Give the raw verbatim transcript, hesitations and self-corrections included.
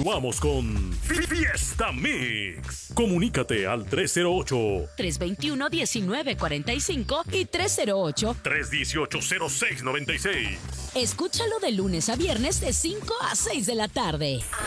Continuamos con Fiesta Mix. Comunícate al tres cero ocho, tres dos uno, uno nueve cuatro cinco y tres cero ocho, tres uno ocho, cero seis nueve seis. Escúchalo de lunes a viernes de cinco a seis de la tarde.